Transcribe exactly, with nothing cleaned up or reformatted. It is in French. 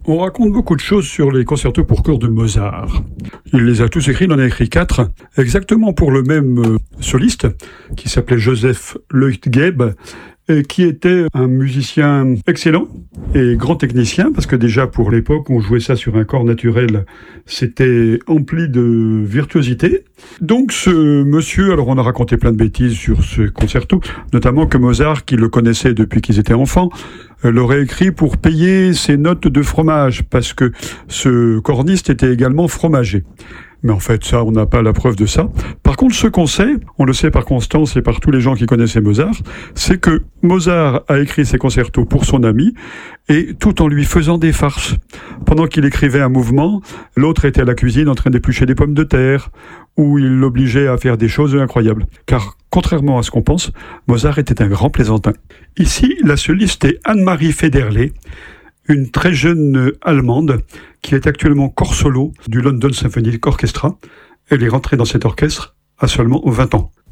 On raconte beaucoup de choses sur les concertos pour chœur de Mozart. Il les a tous écrits, il en a écrit quatre, exactement pour le même euh, soliste, qui s'appelait Joseph Leutgeb, et qui était un musicien excellent et grand technicien, parce que déjà pour l'époque, on jouait ça sur un corps naturel, c'était empli de virtuosité. Donc ce monsieur, alors on a raconté plein de bêtises sur ce concerto, notamment que Mozart, qui le connaissait depuis qu'ils étaient enfants, l'aurait écrit pour payer ses notes de fromage, parce que ce corniste était également fromager. Mais en fait, ça, on n'a pas la preuve de ça. Par contre, ce qu'on sait, on le sait par Constance et par tous les gens qui connaissaient Mozart, c'est que Mozart a écrit ses concertos pour son ami, et tout en lui faisant des farces. Pendant qu'il écrivait un mouvement, l'autre était à la cuisine en train d'éplucher des pommes de terre, ou il l'obligeait à faire des choses incroyables. Car, contrairement à ce qu'on pense, Mozart était un grand plaisantin. Ici, la soliste est Anne-Marie Federley, une très jeune Allemande qui est actuellement corps solo du London Symphony Orchestra. Elle est rentrée dans cet orchestre à seulement vingt ans.